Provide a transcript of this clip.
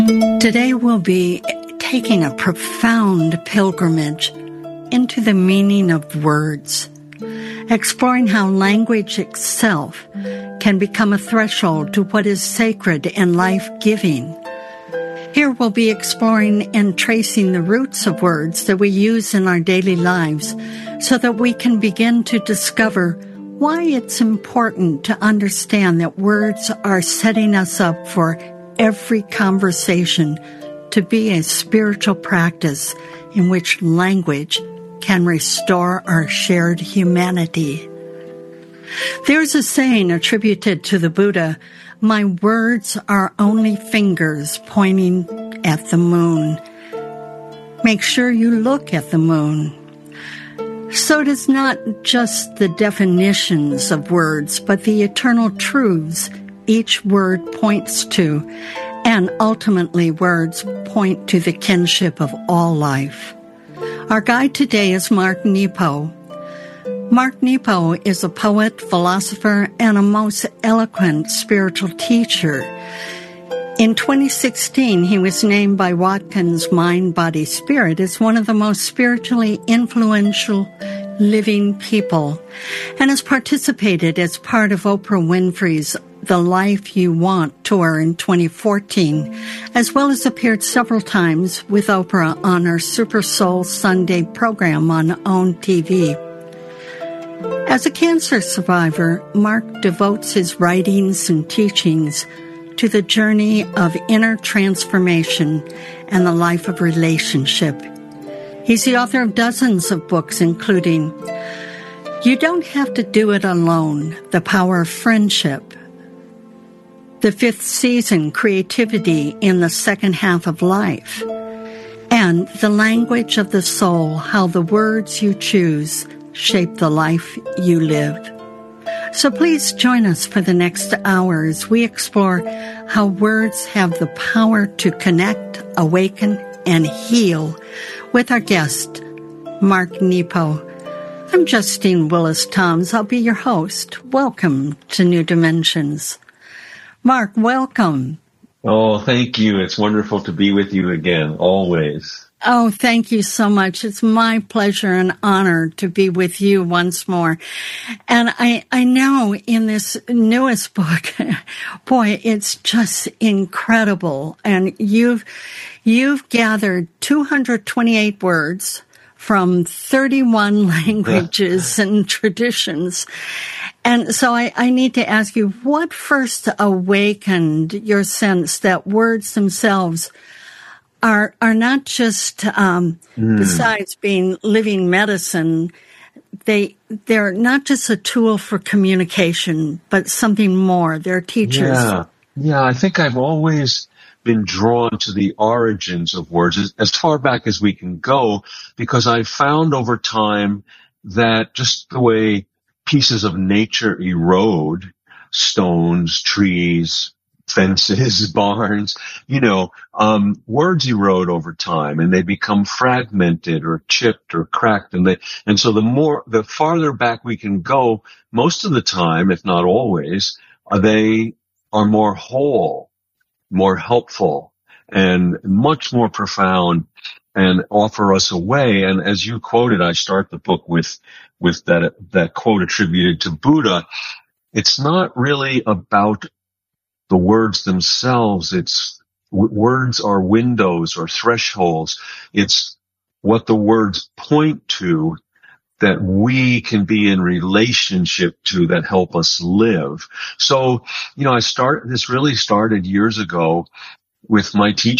Today we'll be taking a profound pilgrimage into the meaning of words, exploring how language itself can become a threshold to what is sacred and life-giving. Here we'll be exploring and tracing the roots of words that we use in our daily lives so that we can begin to discover why it's important to understand that words are setting us up for every conversation to be a spiritual practice in which language can restore our shared humanity. There's a saying attributed to the Buddha, "My words are only fingers pointing at the moon." Make sure you look at the moon. So it is not just the definitions of words, but the eternal truths each word points to, and ultimately words point to the kinship of all life. Our guide today is Mark Nepo. Mark Nepo is a poet, philosopher, and a most eloquent spiritual teacher. In 2016, he was named by Watkins Mind, Body, Spirit as one of the most spiritually influential living people, and has participated as part of Oprah Winfrey's The Life You Want tour in 2014, as well as appeared several times with Oprah on her Super Soul Sunday program on OWN TV. As a cancer survivor, Mark devotes his writings and teachings to the journey of inner transformation and the life of relationship. He's the author of dozens of books, including You Don't Have to Do It Alone, The Power of Friendship, The Fifth Season, Creativity in the Second Half of Life, and The Language of the Soul, How the Words You Choose Shape the Life You Live. So please join us for the next hour as we explore how words have the power to connect, awaken, and heal with our guest, Mark Nepo. I'm Justine Willis-Toms. I'll be your host. Welcome to New Dimensions. Mark, welcome. Oh, thank you. It's wonderful to be with you again, always. Oh, thank you so much. It's my pleasure and honor to be with you once more. And I know in this newest book, boy, it's just incredible. And you've gathered 228 words from 31 languages and traditions. And so I need to ask you, what first awakened your sense that words themselves are not just, besides being living medicine, they're not just a tool for communication, but something more. They're teachers. Yeah, I think I've always been drawn to the origins of words as far back as we can go, because I've found over time that just the way pieces of nature erode, stones, trees, fences, barns, words erode over time and they become fragmented or chipped or cracked. And so the farther back we can go, most of the time, if not always, they are more whole, more helpful, and much more profound, and offer us a way. And as you quoted, I start the book with that quote attributed to Buddha. It's not really about the words themselves. Words are windows or thresholds. It's what the words point to that we can be in relationship to that help us live. So, this really started years ago with my teaching